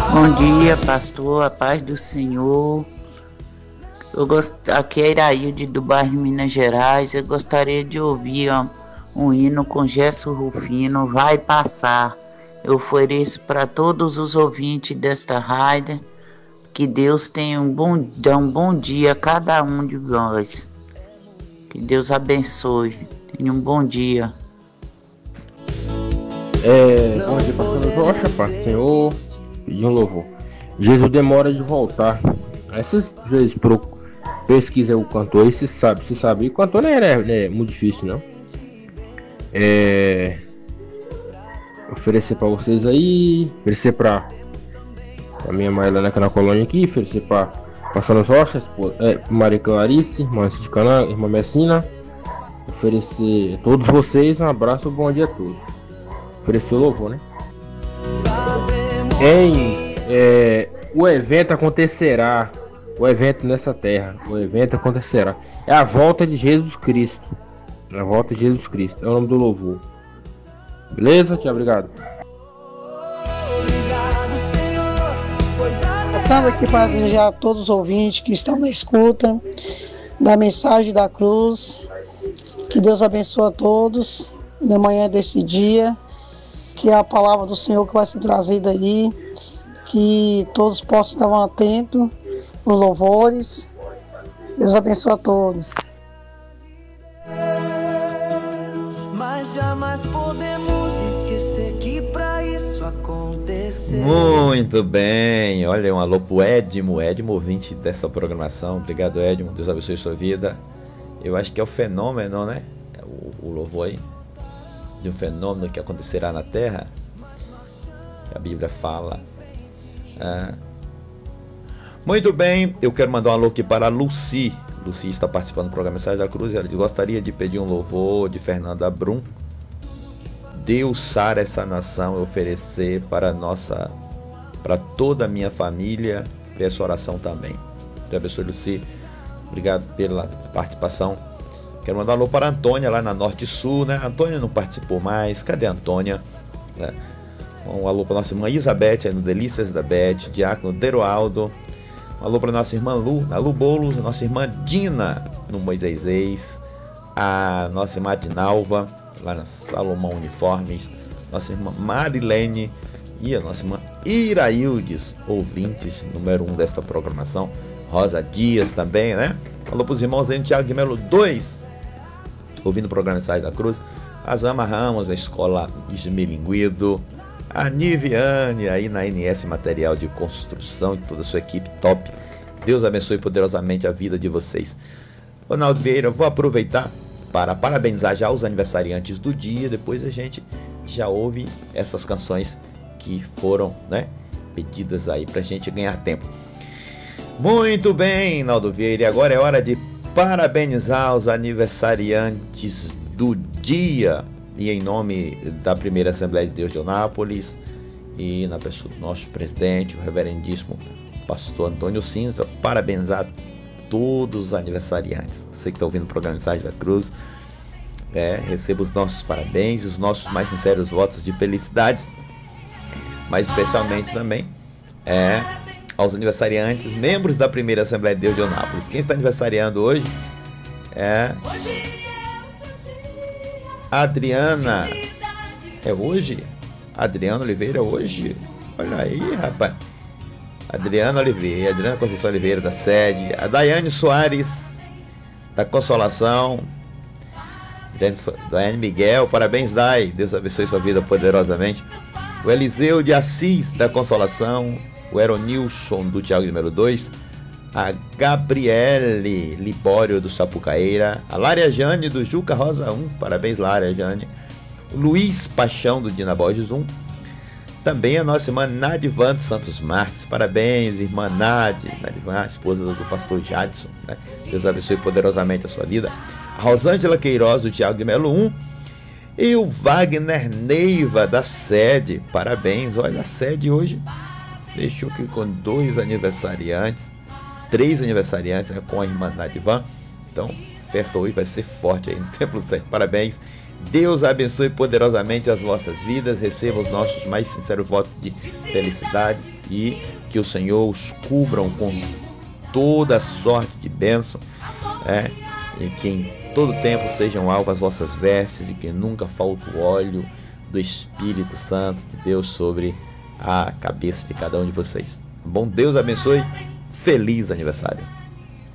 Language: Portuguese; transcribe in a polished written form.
Bom dia, pastor, a paz do Senhor. Aqui é Irailde do bairro Minas Gerais. Eu gostaria de ouvir um hino com Gerson Rufino, Vai Passar. Eu ofereço para todos os ouvintes desta rádio. Que Deus tenha dê um bom dia a cada um de nós. Que Deus abençoe. Tenha um bom dia. Bom dia, pastor Rocha, paz do Senhor. Pedir um louvor. Jesus demora de voltar. Essas vezes pesquisa o cantor e se sabe. O cantor não é muito difícil, não. Oferecer pra vocês aí. Oferecer pra minha mãe lá na colônia aqui. Oferecer pra Pastor Rocha, Maria Clarice, irmã de Cana, irmã Messina. Oferecer a todos vocês um abraço, bom dia a todos. Oferecer o louvor, né? O evento acontecerá. O evento nessa terra. O evento acontecerá. É a volta de Jesus Cristo. É a volta de Jesus Cristo. É o nome do louvor. Beleza? Tchau, obrigado. Passando aqui para desejar a todos os ouvintes que estão na escuta da mensagem da cruz. Que Deus abençoe a todos na manhã desse dia. Que é a palavra do Senhor que vai ser trazida aí. Que todos possam estar atentos os louvores. Deus abençoe a todos. Mas jamais podemos esquecer que para isso acontecer. Muito bem. Olha, um alô pro Edmo, ouvinte dessa programação. Obrigado, Edmo. Deus abençoe sua vida. Eu acho que é o fenômeno, né? O louvor aí de um fenômeno que acontecerá na Terra. A Bíblia fala. Muito bem, eu quero mandar um alô aqui para a Lucy. Lucy está participando do programa Mensagem da Cruz. Ela gostaria de pedir um louvor de Fernanda Brum. Deus sara essa nação e oferecer para toda a minha família. Peço oração também. Deus abençoe, Lucy. Obrigado pela participação. Quero mandar um alô para a Antônia lá na Norte Sul, né? A Antônia não participou mais. Cadê a Antônia? Um alô para nossa irmã Isabete, aí no Delícias da Bete, Diácono Deroaldo. Um alô para nossa irmã Lu Boulos, nossa irmã Dina, no Moisés Eis, a nossa irmã Adinalva, lá na Salomão Uniformes, nossa irmã Marilene e a nossa irmã Iraildes, ouvintes número 1 desta programação, Rosa Dias também, né? Alô para os irmãos aí, Tiago de Melo 2, ouvindo o programa Mensagem da Cruz, a Zama Ramos, a escola de Milinguido, a Niviane aí na NS Material de Construção e toda a sua equipe top. Deus abençoe poderosamente a vida de vocês. Ronaldo Vieira, vou aproveitar para parabenizar já os aniversariantes do dia. Depois a gente já ouve essas canções que foram, né, pedidas aí pra gente ganhar tempo. Muito bem, Naldo Vieira, e agora é hora de parabenizar os aniversariantes do dia. E em nome da Primeira Assembleia de Deus de Eunápolis e na pessoa do nosso presidente, o reverendíssimo pastor Antônio Cinza, parabenizar todos os aniversariantes. Você que está ouvindo o programa Mensagem da Cruz, receba os nossos parabéns e os nossos mais sinceros votos de felicidades, mas especialmente também aos aniversariantes, membros da Primeira Assembleia de Deus de Eunápolis. Quem está aniversariando hoje é Adriana. É hoje? Adriana Oliveira hoje? Olha aí, rapaz. Adriana Oliveira, Adriana Conceição Oliveira da sede, a Daiane Soares da Consolação, Daiane Miguel, parabéns, Dai, Deus abençoe sua vida poderosamente. O Eliseu de Assis da Consolação, o Eronilson do Tiago número 2, a Gabriele Libório do Sapucaíra, a Lária Jane do Juca Rosa 1, parabéns, Lária Jane, o Luiz Paixão do Dina Borges 1, também a nossa irmã Nadivan dos Santos Marques, parabéns, irmã Nadivan, a esposa do pastor Jadson, né? Deus abençoe poderosamente a sua vida. A Rosângela Queiroz do Tiago de Melo 1 e o Wagner Neiva da sede, parabéns. Olha, a sede hoje fechou aqui com 2 aniversariantes, 3 aniversariantes, né, com a irmã Nadivan. Então, a festa hoje vai ser forte aí no Templo 7. Parabéns. Deus abençoe poderosamente as vossas vidas, receba os nossos mais sinceros votos de felicidades e que o Senhor os cubram com toda sorte de bênção, e que em todo tempo sejam alvas as vossas vestes e que nunca falte o óleo do Espírito Santo de Deus sobre a cabeça de cada um de vocês. Bom, Deus abençoe, feliz aniversário.